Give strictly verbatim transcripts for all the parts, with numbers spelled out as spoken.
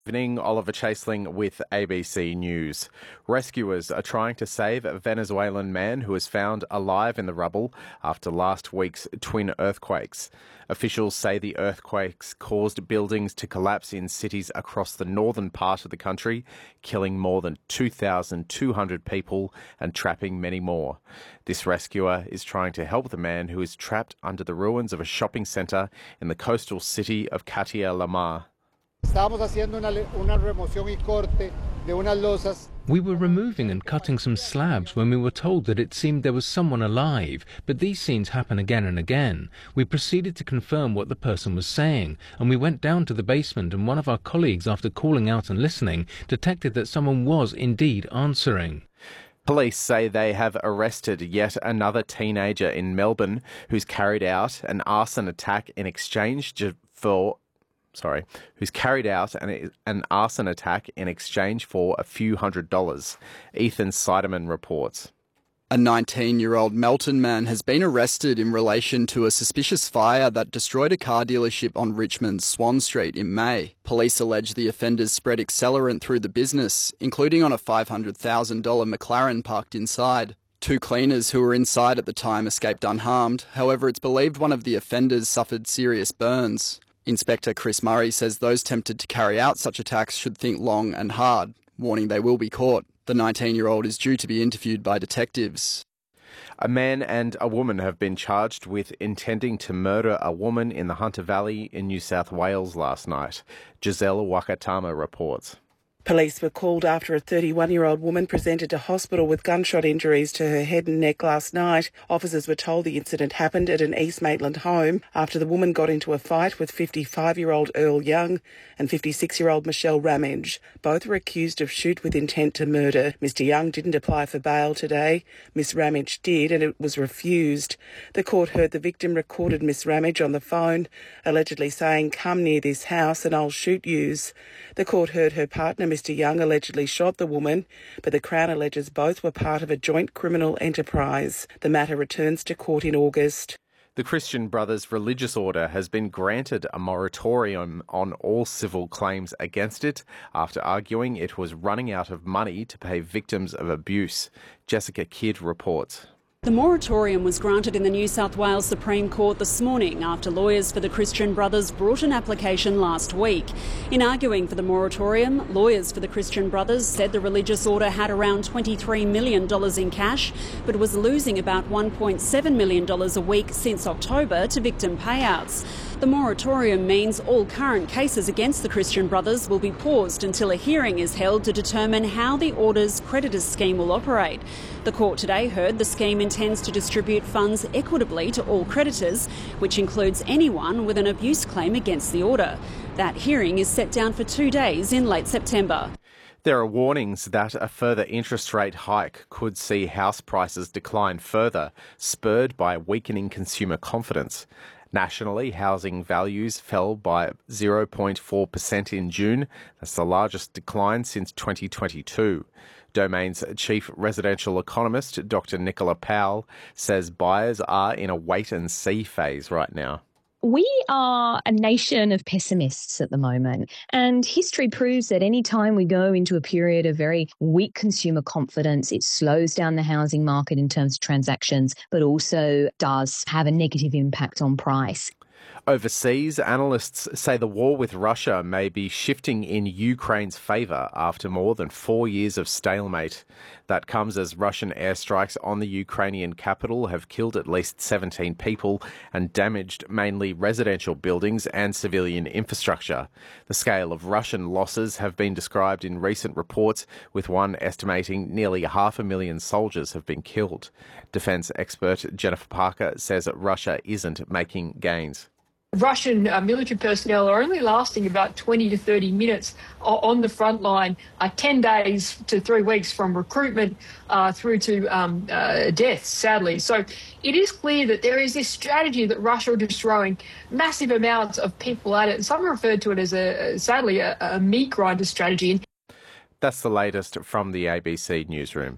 Evening, Oliver Chaseling with A B C News. Rescuers are trying to save a Venezuelan man who was found alive in the rubble after last week's twin earthquakes. Officials say the earthquakes caused buildings to collapse in cities across the northern part of the country, killing more than two thousand two hundred people and trapping many more. This rescuer is trying to help the man who is trapped under the ruins of a shopping centre in the coastal city of Katia La Mar. We were removing and cutting some slabs when we were told that it seemed there was someone alive, but these scenes happen again and again. We proceeded to confirm what the person was saying, and we went down to the basement, and one of our colleagues, after calling out and listening, detected that someone was indeed answering. Police say they have arrested yet another teenager in Melbourne who's carried out an arson attack in exchange for Sorry, who's carried out an, an arson attack in exchange for a few hundred dollars. Ethan Seidemann reports. A nineteen-year-old Melton man has been arrested in relation to a suspicious fire that destroyed a car dealership on Richmond's Swan Street in May. Police allege the offenders spread accelerant through the business, including on a five hundred thousand dollars McLaren parked inside. Two cleaners who were inside at the time escaped unharmed. However, it's believed one of the offenders suffered serious burns. Inspector Chris Murray says those tempted to carry out such attacks should think long and hard, warning they will be caught. The nineteen-year-old is due to be interviewed by detectives. A man and a woman have been charged with intending to murder a woman in the Hunter Valley in New South Wales last night. Giselle Wakatama reports. Police were called after a thirty-one-year-old woman presented to hospital with gunshot injuries to her head and neck last night. Officers were told the incident happened at an East Maitland home after the woman got into a fight with fifty-five-year-old Earl Young and fifty-six-year-old Michelle Ramage. Both were accused of shoot with intent to murder. Mister Young didn't apply for bail today. Miss Ramage did, and it was refused. The court heard the victim recorded Miss Ramage on the phone, allegedly saying, "Come near this house and I'll shoot yous." The court heard her partner, Mister Young, allegedly shot the woman, but the Crown alleges both were part of a joint criminal enterprise. The matter returns to court in August. The Christian Brothers Religious Order has been granted a moratorium on all civil claims against it after arguing it was running out of money to pay victims of abuse. Jessica Kidd reports. The moratorium was granted in the New South Wales Supreme Court this morning after lawyers for the Christian Brothers brought an application last week. In arguing for the moratorium, lawyers for the Christian Brothers said the religious order had around twenty-three million dollars in cash, but was losing about one point seven million dollars a week since October to victim payouts. The moratorium means all current cases against the Christian Brothers will be paused until a hearing is held to determine how the order's creditors scheme will operate. The court today heard the scheme intends to distribute funds equitably to all creditors, which includes anyone with an abuse claim against the order. That hearing is set down for two days in late September. There are warnings that a further interest rate hike could see house prices decline further, spurred by weakening consumer confidence. Nationally, housing values fell by zero point four percent in June. That's the largest decline since twenty twenty-two. Domain's chief residential economist, Doctor Nicola Powell, says buyers are in a wait-and-see phase right now. We are a nation of pessimists at the moment, and history proves that any time we go into a period of very weak consumer confidence, it slows down the housing market in terms of transactions, but also does have a negative impact on price. Overseas, analysts say the war with Russia may be shifting in Ukraine's favour after more than four years of stalemate. That comes as Russian airstrikes on the Ukrainian capital have killed at least seventeen people and damaged mainly residential buildings and civilian infrastructure. The scale of Russian losses have been described in recent reports, with one estimating nearly half a million soldiers have been killed. Defence expert Jennifer Parker says that Russia isn't making gains. Russian uh, military personnel are only lasting about twenty to thirty minutes on the front line, uh, ten days to three weeks from recruitment uh, through to um, uh, death, sadly. So it is clear that there is this strategy that Russia are just throwing massive amounts of people at it. And some referred to it as, a sadly, a, a meat grinder strategy. That's the latest from the A B C newsroom.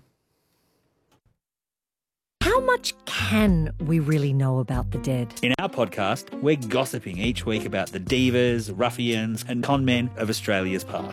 How much can we really know about the dead? In our podcast, we're gossiping each week about the divas, ruffians and con men of Australia's past.